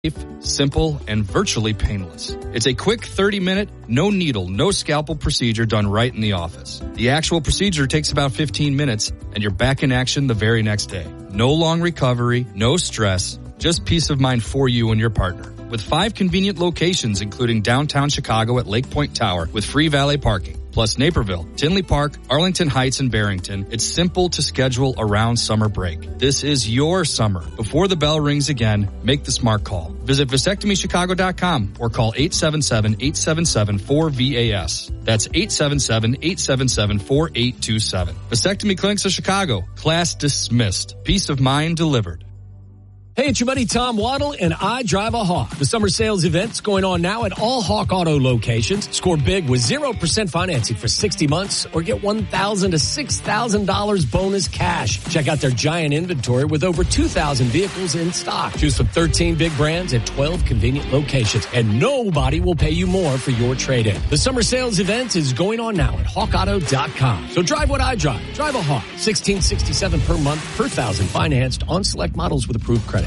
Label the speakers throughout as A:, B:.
A: Simple, and virtually painless. It's a quick 30-minute, no needle, no scalpel procedure done right in the office. The actual procedure takes about 15 minutes, and you're back in action the very next day. No long recovery, no stress, just peace of mind for you and your partner. With 5 convenient locations, including downtown Chicago at Lake Point Tower with free valet parking, plus Naperville, Tinley Park, Arlington Heights, and Barrington, it's simple to schedule around summer break. This is your summer. Before the bell rings again, make the smart call. Visit vasectomychicago.com or call 877-877-4VAS. That's 877-877-4827. Vasectomy Clinics of Chicago. Class dismissed. Peace of mind delivered.
B: Hey, it's your buddy Tom Waddle, and I drive a Hawk. The summer sales event's going on now at all Hawk Auto locations. Score big with 0% financing for 60 months or get $1,000 to $6,000 bonus cash. Check out their giant inventory with over 2,000 vehicles in stock. Choose from 13 big brands at 12 convenient locations, and nobody will pay you more for your trade-in. The summer sales event is going on now at hawkauto.com. So drive what I drive. Drive a Hawk. $1,667 per month per thousand financed on select models with approved credit.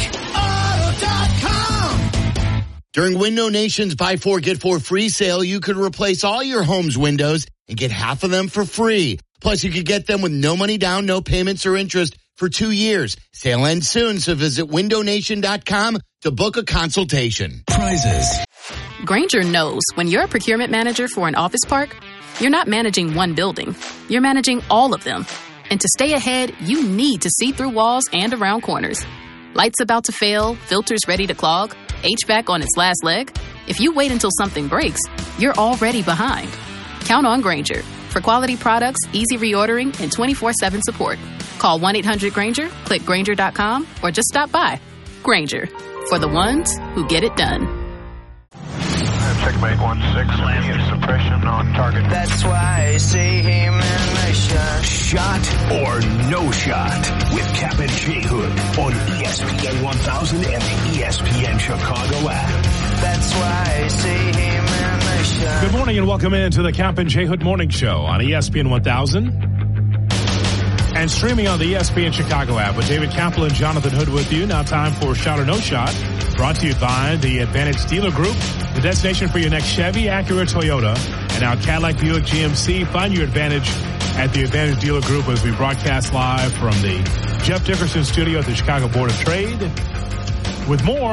C: HawkAuto.com. During Window Nation's Buy 4, Get 4 free sale, you could replace all your home's windows and get half of them for free. Plus, you could get them with no money down, no payments or interest for 2 years. Sale ends soon, so visit windownation.com to book a consultation.
D: Prizes.
E: Grainger knows when you're a procurement manager for an office park, you're not managing one building. You're managing all of them. And to stay ahead, you need to see through walls and around corners. Lights about to fail, filters ready to clog, HVAC on its last leg. If you wait until something breaks, you're already behind. Count on Grainger for quality products, easy reordering, and 24/7 support. Call 1-800-GRAINGER, click Grainger.com, or just stop by. Grainger, for the ones who get it done.
F: Checkmate 1-6, suppression on target.
G: That's why I say him and I shot.
D: Shot or no shot with Cap and J Hood on ESPN 1000 and the ESPN Chicago app.
G: That's why I say him and I shot.
H: Good morning and welcome into the Cap and J Hood Morning Show on ESPN 1000 and streaming on the ESPN Chicago app with David Kaplan and Jonathan Hood with you. Now time for Shot or No Shot, brought to you by the Advantage Dealer Group, the destination for your next Chevy, Acura, Toyota, and now Cadillac, Buick, GMC. Find your Advantage at the Advantage Dealer Group as we broadcast live from the Jeff Dickerson studio at the Chicago Board of Trade. With more,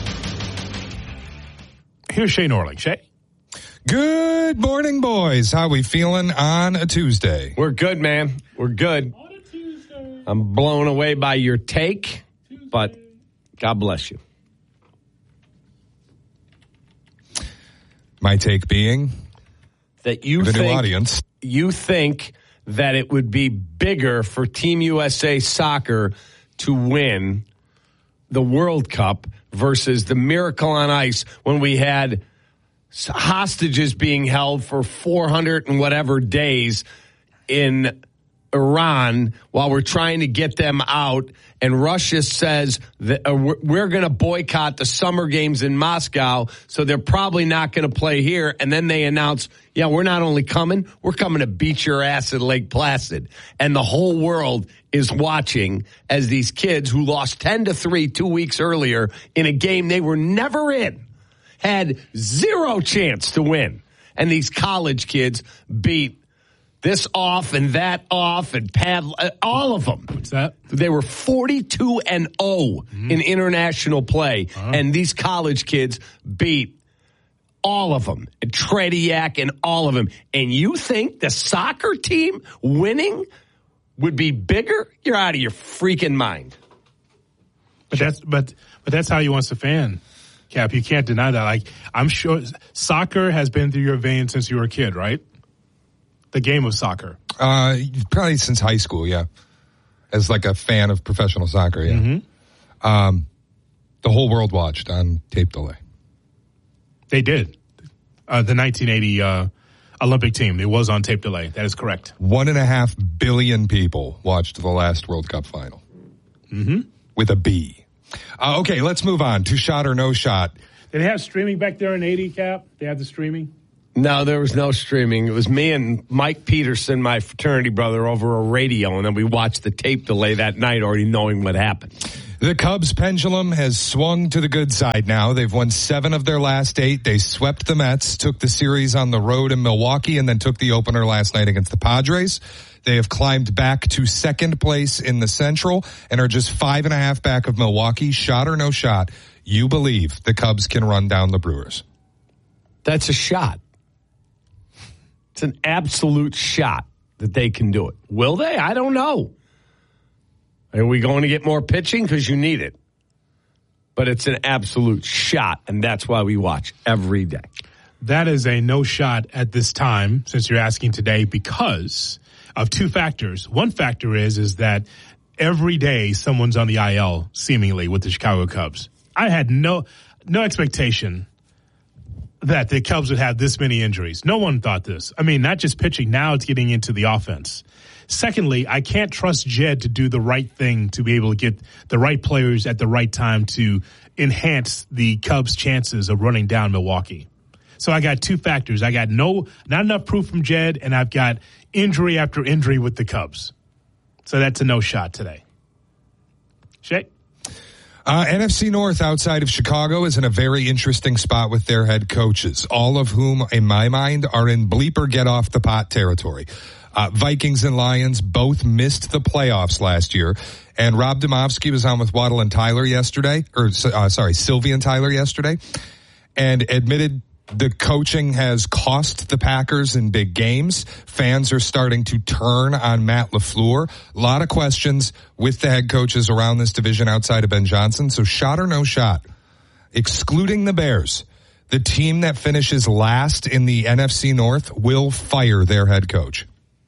H: here's Shay Norling. Shay?
I: Good morning, boys. How we feeling on a Tuesday?
J: We're good, man. We're good. I'm blown away by your take, but God bless you.
I: My take being
J: that you
I: the
J: think,
I: new audience.
J: You think that it would be bigger for Team USA Soccer to win the World Cup versus the Miracle on Ice when we had hostages being held for 400 and whatever days in Iran while we're trying to get them out, and Russia says that we're going to boycott the summer games in Moscow, so they're probably not going to play here, and then they announce, yeah, we're not only coming, we're coming to beat your ass at Lake Placid. And the whole world is watching as these kids who lost 10-3 2 weeks earlier in a game they were never in had zero chance to win. And these college kids beat this off and that off and all of them.
H: What's that?
J: They were 42-0 in international play. And these college kids beat all of them. And Trediak and all of them. And you think the soccer team winning would be bigger? You're out of your freaking mind.
H: But that's how you want to fan. Cap, you can't deny that. Like, I'm sure soccer has been through your veins since you were a kid, right? The game of soccer.
I: Probably since high school, yeah. As like a fan of professional soccer, yeah. The whole world watched on tape delay.
H: They did. The 1980 Olympic team, it was on tape delay. That is correct.
I: 1.5 billion people watched the last World Cup final. With a B. Okay, let's move on to Shot or No Shot.
H: Did they have streaming back there in 80, Cap? They had the streaming?
J: No, there was no streaming. It was me and Mike Peterson, my fraternity brother, over a radio, and then we watched the tape delay that night already knowing what happened.
I: The Cubs pendulum has swung to the good side now. They've won 7 of their last 8. They swept the Mets, took the series on the road in Milwaukee, and then took the opener last night against the Padres. They have climbed back to second place in the Central and are just 5.5 back of Milwaukee. Shot or no shot, you believe the Cubs can run down the Brewers?
J: That's a shot. It's an absolute shot that they can do it. Will they? I don't know. Are we going to get more pitching? Because you need it. But it's an absolute shot, and that's why we watch every day.
H: That is a no shot at this time, since you're asking today, because of 2 factors. One factor is that every day someone's on the IL, seemingly, with the Chicago Cubs. I had no expectation that the Cubs would have this many injuries. No one thought this. I mean, not just pitching. Now it's getting into the offense. Secondly, I can't trust Jed to do the right thing to be able to get the right players at the right time to enhance the Cubs' chances of running down Milwaukee. So I got 2 factors. I got not enough proof from Jed, and I've got injury after injury with the Cubs. So that's a no shot today. Shay?
I: NFC North outside of Chicago is in a very interesting spot with their head coaches, all of whom, in my mind, are in bleeper get off the pot territory. Vikings and Lions both missed the playoffs last year, and Rob Domofsky was on with Waddle and Tyler yesterday, Sylvie and Tyler yesterday, and admitted the coaching has cost the Packers in big games. Fans are starting to turn on Matt LaFleur. A lot of questions with the head coaches around this division outside of Ben Johnson. So shot or no shot, excluding the Bears, the team that finishes last in the NFC North will fire their head coach.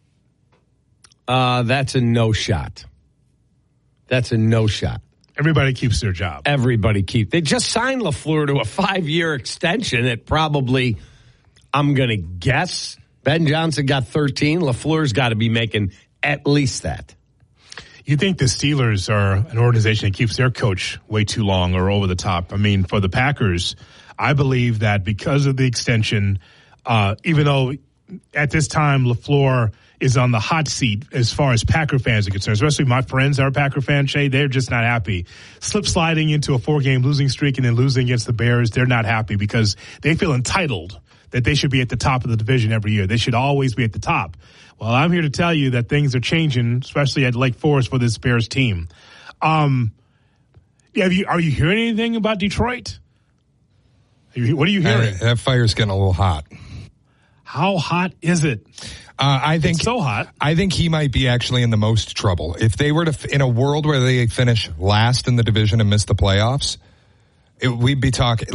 J: That's a no shot. That's a no shot.
H: Everybody keeps their job.
J: They just signed LaFleur to a 5-year extension at probably, I'm going to guess, Ben Johnson got 13. LaFleur's got to be making at least that.
H: You think the Steelers are an organization that keeps their coach way too long or over the top? I mean, for the Packers, I believe that because of the extension, even though at this time LaFleur is on the hot seat as far as Packer fans are concerned, especially my friends that are Packer fans, Shay, they're just not happy. Slip sliding into a 4-game losing streak and then losing against the Bears, they're not happy because they feel entitled that they should be at the top of the division every year. They should always be at the top. Well, I'm here to tell you that things are changing, especially at Lake Forest for this Bears team. Are you hearing anything about Detroit? What are you hearing?
I: That fire's getting a little hot.
H: How hot is it?
I: I think
H: it's so hot.
I: I think he might be actually in the most trouble. If they were to, in a world where they finish last in the division and miss the playoffs, we'd be talking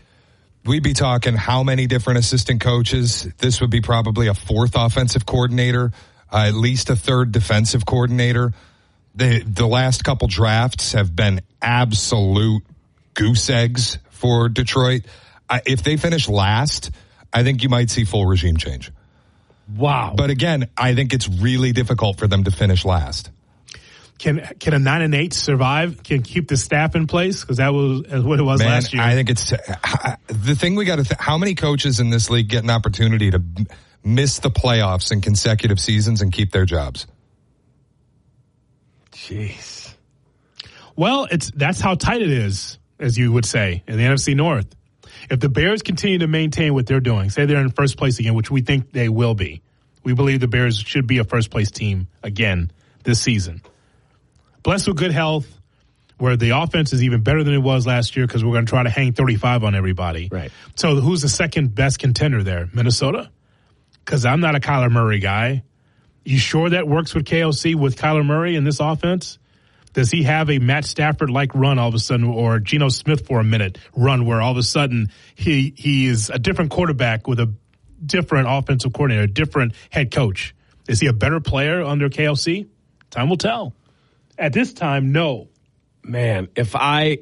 I: how many different assistant coaches. This would be probably a 4th offensive coordinator, at least a 3rd defensive coordinator. The last couple drafts have been absolute goose eggs for Detroit. If they finish last, I think you might see full regime change.
H: Wow.
I: But again, I think it's really difficult for them to finish last.
H: Can a 9-8 survive? Can keep the staff in place? Because that was what it was last year.
I: I think it's the thing we got to how many coaches in this league get an opportunity to miss the playoffs in consecutive seasons and keep their jobs?
J: Jeez.
H: Well, that's how tight it is, as you would say, in the NFC North. If the Bears continue to maintain what they're doing, say they're in first place again, which we think they will be. We believe the Bears should be a first place team again this season. Blessed with good health, where the offense is even better than it was last year because we're going to try to hang 35 on everybody.
J: Right.
H: So who's the second best contender there? Minnesota? Because I'm not a Kyler Murray guy. You sure that works with KOC with Kyler Murray in this offense? Does he have a Matt Stafford-like run all of a sudden, or Geno Smith for a minute run where all of a sudden he is a different quarterback with a different offensive coordinator, a different head coach? Is he a better player under KLC? Time will tell. At this time, no.
J: Man, I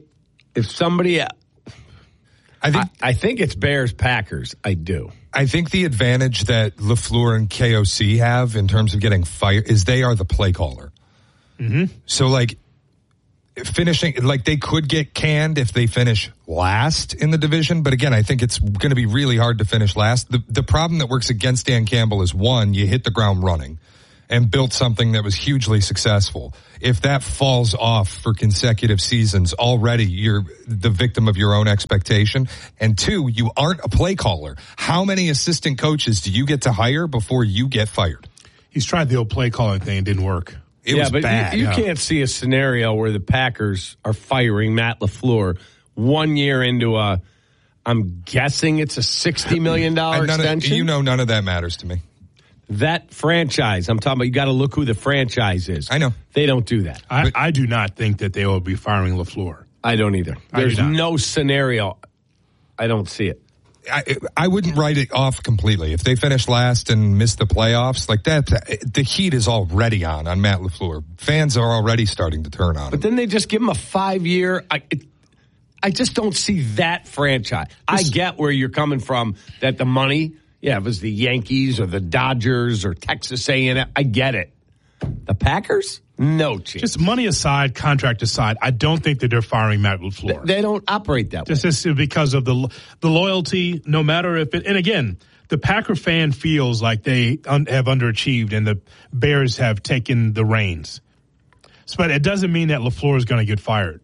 J: think it's Bears-Packers. I do.
I: I think the advantage that LaFleur and KOC have in terms of getting fired is they are the play caller.
H: Mm-hmm.
I: So, finishing, they could get canned if they finish last in the division. But again, I think it's going to be really hard to finish last. The problem that works against Dan Campbell is, one, you hit the ground running. and built something that was hugely successful. If that falls off for consecutive seasons, already you're the victim of your own expectation. And 2, you aren't a play caller. How many assistant coaches do you get to hire before you get fired?
H: He's tried the old play calling thing. It didn't work.
I: It was bad.
J: You can't see a scenario where the Packers are firing Matt LaFleur 1 year into I'm guessing it's a $60 million extension.
I: None of that matters to me.
J: That franchise, I'm talking about, you got to look who the franchise is.
I: I know.
J: They don't do that.
H: I do not think that they will be firing LaFleur.
J: I don't either. There's no scenario. I don't see it.
I: I wouldn't write it off completely. If they finish last and miss the playoffs, like that, the heat is already on Matt LaFleur. Fans are already starting to turn on him.
J: But then they just give him a 5-year. I just don't see that franchise. I get where you're coming from, that the money, it was the Yankees or the Dodgers or Texas A&M. I get it. The Packers? No chance.
H: Just money aside, contract aside, I don't think that they're firing Matt LaFleur.
J: They don't operate that way.
H: Just because of the loyalty, no matter if it, and again, the Packer fan feels like they have underachieved and the Bears have taken the reins. But it doesn't mean that LaFleur is going to get fired.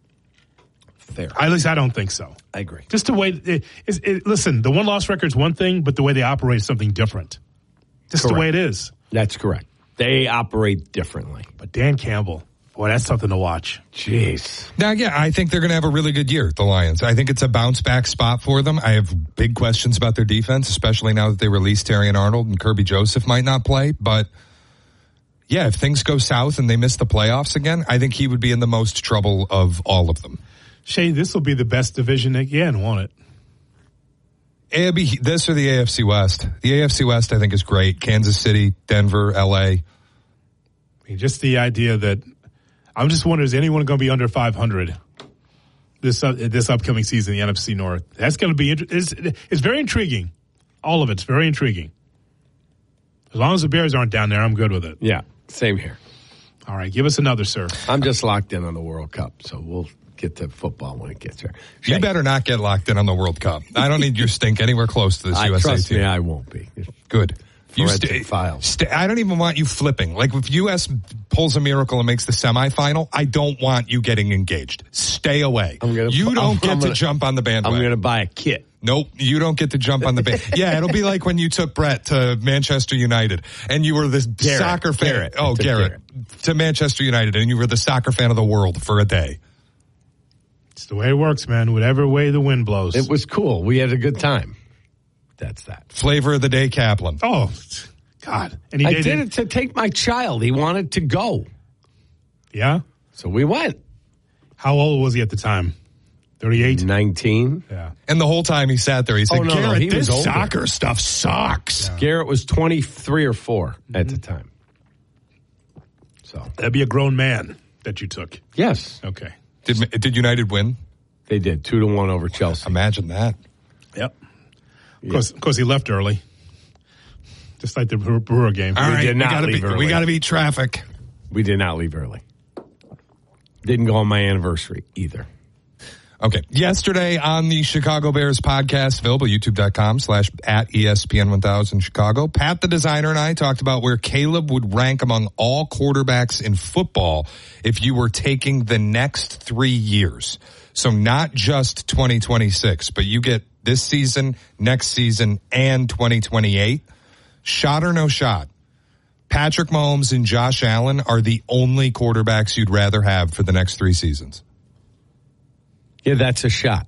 J: Fair.
H: At least I don't think so.
J: I agree.
H: Just the way, listen, the one-loss record is one thing, but the way they operate is something different. Just
J: correct.
H: The way it is.
J: That's correct. They operate differently.
H: But Dan Campbell, boy, that's something to watch.
J: Jeez.
I: Now, I think they're going to have a really good year, the Lions. I think it's a bounce-back spot for them. I have big questions about their defense, especially now that they released Terrion Arnold and Kirby Joseph might not play. But, if things go south and they miss the playoffs again, I think he would be in the most trouble of all of them.
H: Shay, this will be the best division again, won't it?
I: It'll be this or the AFC West. The AFC West, I think, is great. Kansas City, Denver, L.A.
H: Just the idea that I'm just wondering, is anyone going to be under 500 this upcoming season in the NFC North? That's going to be it's very intriguing. All of it's very intriguing. As long as the Bears aren't down there, I'm good with it.
J: Yeah, same here.
H: All right, give us another, sir.
J: I'm just locked in on the World Cup, so we'll get to football when it gets there.
I: You better not get locked in on the World Cup. I don't need your stink anywhere close to this USA
J: trust
I: team.
J: Me, I won't be.
I: Good. I don't even want you flipping. Like if U.S. pulls a miracle and makes the semifinal, I don't want you getting engaged. Stay away. You don't get to jump on the bandwagon.
J: I'm going to buy a kit.
I: Nope, you don't get to jump on the band. Yeah, it'll be like when you took Brett to Manchester United and you were this soccer fan. Garrett. To Manchester United and you were the soccer fan of the world for a day.
H: It's the way it works, man. Whatever way the wind blows.
J: It was cool. We had a good time. That's that.
I: Flavor of the day, Kaplan.
H: Oh, God.
J: And I did it to take my child. He wanted to go.
H: Yeah?
J: So we went.
H: How old was he at the time? 38?
J: 19.
H: Yeah.
I: And the whole time he sat there, he said, Garrett, this
J: was
I: soccer stuff sucks.
J: Yeah. Garrett was 23 or 4 at the time. So
H: that'd be a grown man that you took.
J: Yes.
H: Okay.
I: Did United win?
J: They did 2-1 over Chelsea.
I: Imagine that.
H: Yep. Of course, he left early. Just like the Brewer game.
I: All right, we got to beat traffic.
J: We did not leave early. Didn't go on my anniversary either.
I: Okay. Yesterday on the Chicago Bears podcast, available youtube.com/@ESPN1000 Chicago, Pat the designer and I talked about where Caleb would rank among all quarterbacks in football if you were taking the next 3 years. So not just 2026, but you get this season, next season, and 2028. Shot or no shot? Patrick Mahomes and Josh Allen are the only quarterbacks you'd rather have for the next 3 seasons.
J: Yeah, that's a shot.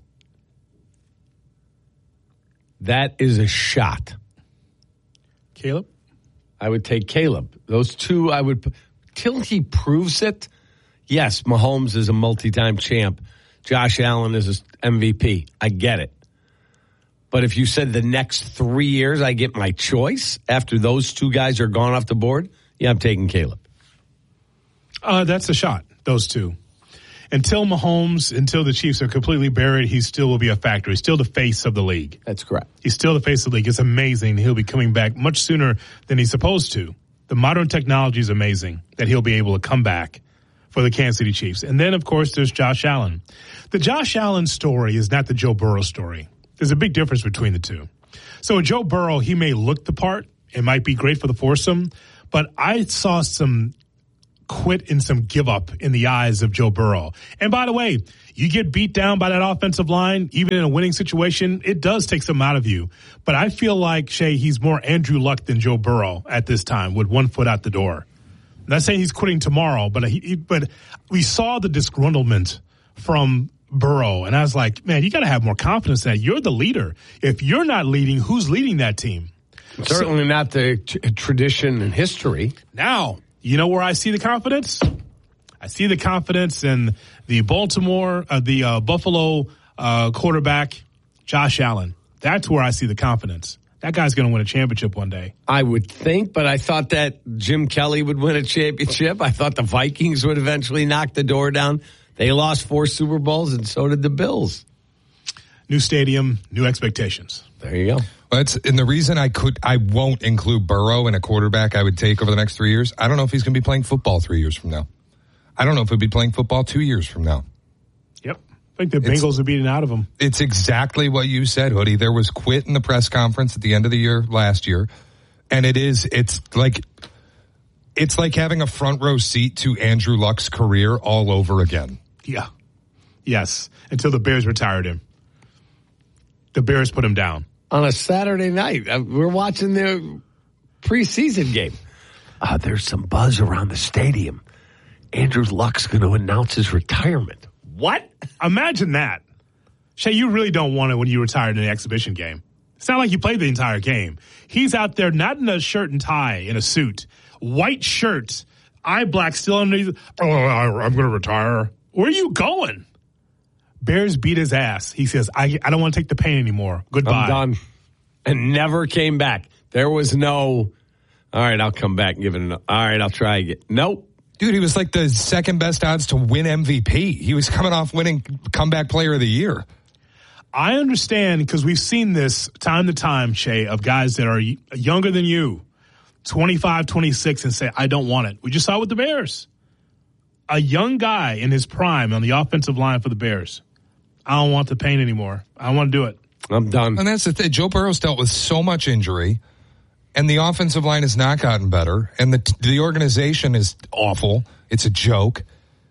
J: That is a shot.
H: Caleb?
J: I would take Caleb. Those two, I would, till he proves it. Yes, Mahomes is a multi-time champ. Josh Allen is an MVP. I get it. But if you said the next 3 years I get my choice after those two guys are gone off the board, yeah, I'm taking Caleb.
H: That's a shot, those two. Until the Chiefs are completely buried, he still will be a factor. He's still the face of the league.
J: That's correct.
H: He's still the face of the league. It's amazing. He'll be coming back much sooner than he's supposed to. The modern technology is amazing that he'll be able to come back for the Kansas City Chiefs. And then, of course, there's Josh Allen. The Josh Allen story is not the Joe Burrow story. There's a big difference between the two. So Joe Burrow, he may look the part. It might be great for the foursome. But I saw some quit and some give up in the eyes of Joe Burrow. And by the way, you get beat down by that offensive line, even in a winning situation, it does take some out of you. But I feel like, Shay, he's more Andrew Luck than Joe Burrow at this time with one foot out the door. I'm not saying he's quitting tomorrow, but we saw the disgruntlement from Burrow. And I was like, man, you got to have more confidence in that. You're the leader. If you're not leading, who's leading that team?
J: Certainly not the tradition and history.
H: Now, you know where I see the confidence? I see the confidence in the Buffalo quarterback, Josh Allen. That's where I see the confidence. That guy's going to win a championship one day.
J: I would think, but I thought that Jim Kelly would win a championship. I thought the Vikings would eventually knock the door down. They lost 4 Super Bowls, and so did the Bills.
H: New stadium, new expectations.
J: There you go.
I: And the reason I won't include Burrow in a quarterback I would take over the next 3 years, I don't know if he's going to be playing football 3 years from now. I don't know if he'll be playing football 2 years from now.
H: Yep. I think the Bengals are beating out of him.
I: It's exactly what you said, Hoodie. There was quit in the press conference at the end of the year last year. And it's like having a front row seat to Andrew Luck's career all over again.
H: Yeah. Yes. Until the Bears retired him. The Bears put him down.
J: On a Saturday night, we're watching the preseason game. There's some buzz around the stadium. Andrew Luck's going to announce his retirement. What?
H: Imagine that. Shay, you really don't want it when you retired in an exhibition game. It's not like you played the entire game. He's out there not in a shirt and tie, in a suit. White shirt, eye black still underneath. Oh, I'm going to retire. Where are you going? Bears beat his ass. He says, I don't want to take the pain anymore. Goodbye.
J: I'm done. And never came back. There was no, all right, I'll come back and give it all right, I'll try again. Nope.
I: Dude, he was like the second best odds to win MVP. He was coming off winning comeback player of the year.
H: I understand because we've seen this time to time, Shay, of guys that are younger than you, 25, 26, and say, I don't want it. We just saw it with the Bears. A young guy in his prime on the offensive line for the Bears. I don't want the pain anymore. I don't want to do it.
J: I'm done.
I: And that's the thing. Joe Burrow's dealt with so much injury, and the offensive line has not gotten better, and the organization is awful. It's a joke.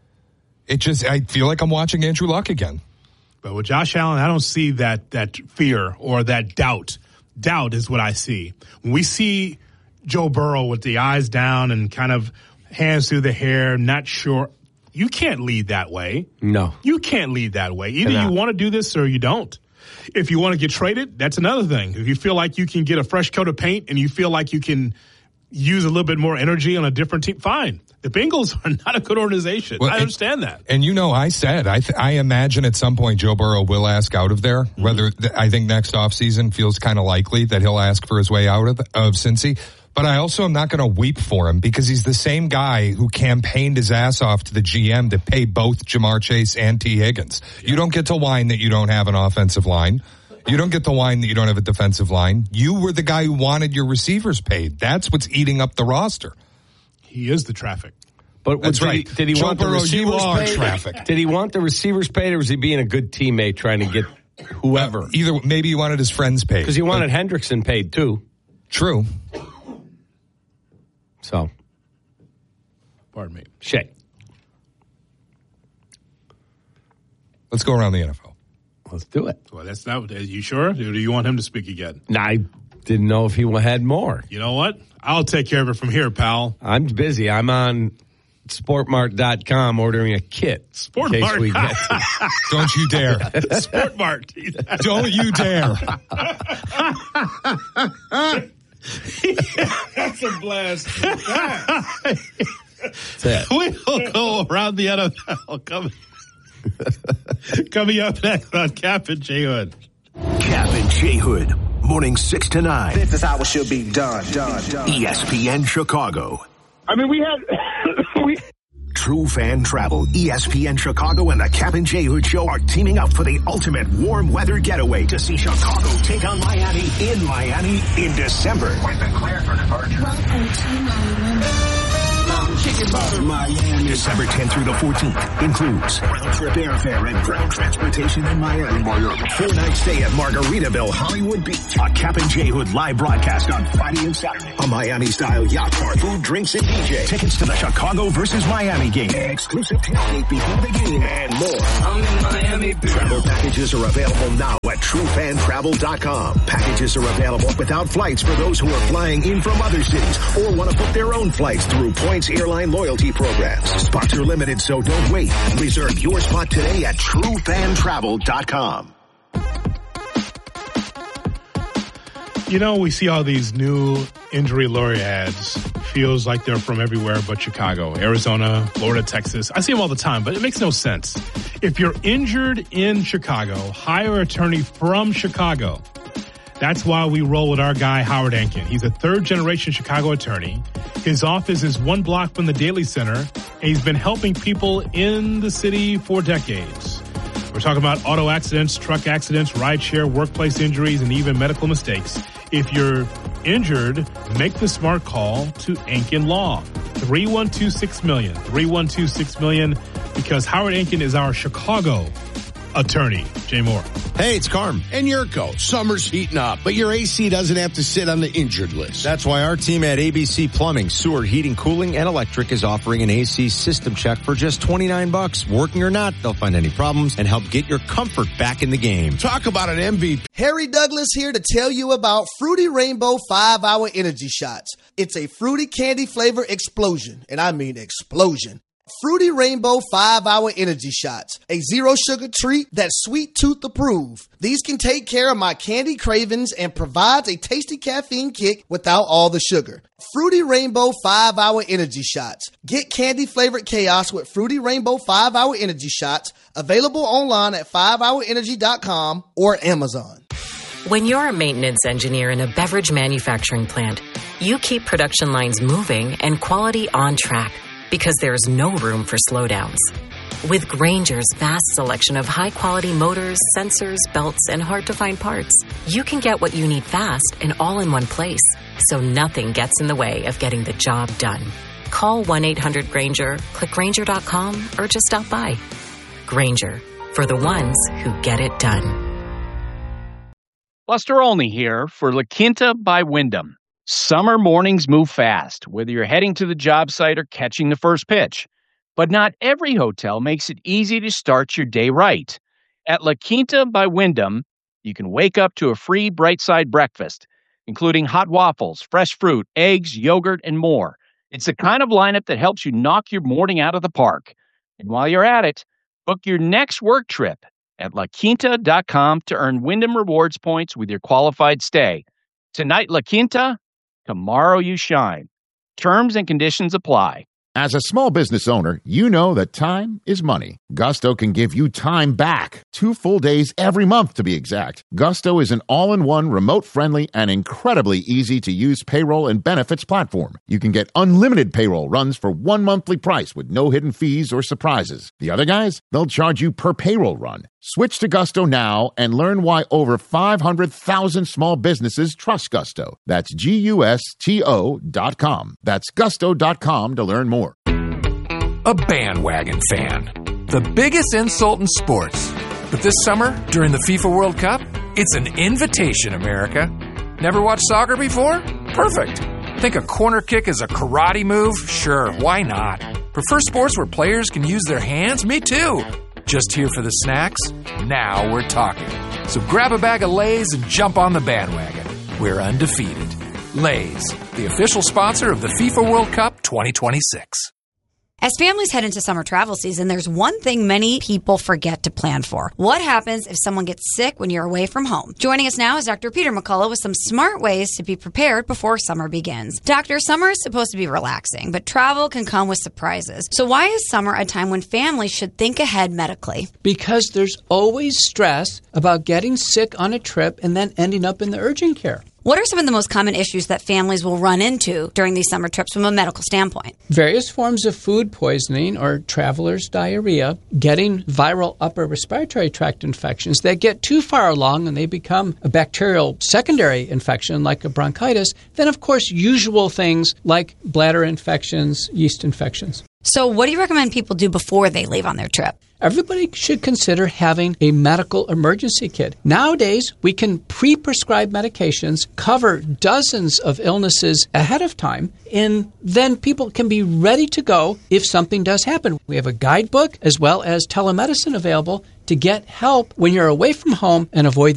I: I feel like I'm watching Andrew Luck again.
H: But with Josh Allen, I don't see that fear or that doubt. Doubt is what I see. When we see Joe Burrow with the eyes down and kind of hands through the hair, not sure. You can't lead that way.
J: No.
H: You can't lead that way. Either you want to do this or you don't. If you want to get traded, that's another thing. If you feel like you can get a fresh coat of paint and you feel like you can use a little bit more energy on a different team, fine. The Bengals are not a good organization. Well, I understand that.
I: And I said, I imagine at some point Joe Burrow will ask out of there. Mm-hmm. Whether I think next offseason feels kind of likely that he'll ask for his way out of Cincy. But I also am not going to weep for him because he's the same guy who campaigned his ass off to the GM to pay both Jamar Chase and T. Higgins. Yeah. You don't get to whine that you don't have an offensive line. You don't get to whine that you don't have a defensive line. You were the guy who wanted your receivers paid. That's what's eating up the roster.
H: He is the traffic.
J: But
I: that's right.
J: Did he want the receivers paid?
I: Traffic.
J: Did he want the receivers paid, or was he being a good teammate trying to get whoever?
I: Either maybe he wanted his friends paid.
J: Because he wanted Hendrickson paid too.
I: True.
J: So,
H: pardon me.
J: Shay.
I: Let's go around the NFL.
J: Let's do it.
H: Well, that's not. Are you sure? Or do you want him to speak again?
J: No, I didn't know if he had more.
H: You know what? I'll take care of it from here, pal.
J: I'm busy. I'm on Sportmart.com ordering a kit.
H: Sportmart.
J: We get to.
I: Don't you dare.
H: Sportmart.
I: Don't you dare.
H: That's a blast.
J: That's
H: We'll go around the NFL. Coming up next on Cap and J Hood.
D: Cap and J Hood, morning 6 to 9.
G: This is how it should be done.
D: ESPN Chicago.
F: I mean, we had...
D: True Fan Travel, ESPN Chicago, and the Cap and J Hood Show are teaming up for the ultimate warm weather getaway to see Chicago take on Miami in Miami in December.
K: Welcome to Miami.
D: Miami. December 10th through the 14th includes round-trip airfare and ground transportation in Miami. 4-night stay at Margaritaville, Hollywood Beach. A Cap and J Hood live broadcast on Friday and Saturday. A Miami-style yacht park, food, drinks, and DJ. Tickets to the Chicago versus Miami game. Exclusive tailgate before the game and more. I'm in Miami. Travel packages are available now at TrueFanTravel.com. Packages are available without flights for those who are flying in from other cities or want to book their own flights through Points Airline loyalty programs. Spots are limited, so don't wait. Reserve your spot today at TrueFanTravel.com.
H: You know, we see all these new injury lawyer ads. Feels like they're from everywhere but Chicago, Arizona, Florida, Texas. I see them all the time, but it makes no sense. If you're injured in Chicago, hire an attorney from Chicago. That's why we roll with our guy, Howard Ankin. He's a third-generation Chicago attorney. His office is one block from the Daily Center, and he's been helping people in the city for decades. We're talking about auto accidents, truck accidents, rideshare, workplace injuries, and even medical mistakes. If you're injured, make the smart call to Ankin Law. 312-6-million. 312-6-million, because Howard Ankin is our Chicago attorney. Jay Moore.
K: Hey, it's Carm and Yurko. Summer's heating up, but your AC doesn't have to sit on the injured list.
L: That's why our team at ABC Plumbing, Sewer, Heating, Cooling, and Electric is offering an AC system check for just $29. Working or not, they'll find any problems and help get your comfort back in the game.
K: Talk about an MVP.
M: Harry Douglas here to tell you about Fruity Rainbow 5-Hour Energy Shots. It's a fruity candy flavor explosion, and I mean explosion. Fruity Rainbow 5-Hour Energy Shots, a zero-sugar treat that's sweet tooth approved. These can take care of my candy cravings and provides a tasty caffeine kick without all the sugar. Fruity Rainbow 5-Hour Energy Shots. Get candy-flavored chaos with Fruity Rainbow 5-Hour Energy Shots, available online at 5hourenergy.com or Amazon.
N: When you're a maintenance engineer in a beverage manufacturing plant, you keep production lines moving and quality on track, because there's no room for slowdowns. With Grainger's vast selection of high-quality motors, sensors, belts, and hard-to-find parts, you can get what you need fast and all in one place, so nothing gets in the way of getting the job done. Call 1-800-GRAINGER, click Grainger.com, or just stop by. Grainger, for the ones who get it done.
O: Buster Olney here for La Quinta by Wyndham. Summer mornings move fast, whether you're heading to the job site or catching the first pitch. But not every hotel makes it easy to start your day right. At La Quinta by Wyndham, you can wake up to a free Bright Side breakfast, including hot waffles, fresh fruit, eggs, yogurt, and more. It's the kind of lineup that helps you knock your morning out of the park. And while you're at it, book your next work trip at LaQuinta.com to earn Wyndham Rewards points with your qualified stay. Tonight, La Quinta. Tomorrow you shine. Terms and conditions apply.
P: As a small business owner, you know that time is money. Gusto can give you time back. 2 full days every month, to be exact. Gusto is an all-in-one, remote-friendly, and incredibly easy-to-use payroll and benefits platform. You can get unlimited payroll runs for 1 monthly price with no hidden fees or surprises. The other guys, they'll charge you per payroll run. Switch to Gusto now and learn why over 500,000 small businesses trust Gusto. That's GUSTO.com. That's Gusto.com to learn more.
Q: A bandwagon fan. The biggest insult in sports. But this summer, during the FIFA World Cup, it's an invitation, America. Never watched soccer before? Perfect. Think a corner kick is a karate move? Sure, why not? Prefer sports where players can use their hands? Me too. Just here for the snacks? Now we're talking. So grab a bag of Lay's and jump on the bandwagon. We're undefeated. Lay's, the official sponsor of the FIFA World Cup 2026.
R: As families head into summer travel season, there's one thing many people forget to plan for. What happens if someone gets sick when you're away from home? Joining us now is Dr. Peter McCullough with some smart ways to be prepared before summer begins. Doctor, summer is supposed to be relaxing, but travel can come with surprises. So why is summer a time when families should think ahead medically?
S: Because there's always stress about getting sick on a trip and then ending up in the urgent care.
R: What are some of the most common issues that families will run into during these summer trips from a medical standpoint?
S: Various forms of food poisoning or traveler's diarrhea, getting viral upper respiratory tract infections that get too far along and they become a bacterial secondary infection like a bronchitis. Then, of course, usual things like bladder infections, yeast infections.
R: So what do you recommend people do before they leave on their trip?
S: Everybody should consider having a medical emergency kit. Nowadays, we can pre-prescribe medications, cover dozens of illnesses ahead of time, and then people can be ready to go if something does happen. We have a guidebook as well as telemedicine available to get help when you're away from home and avoid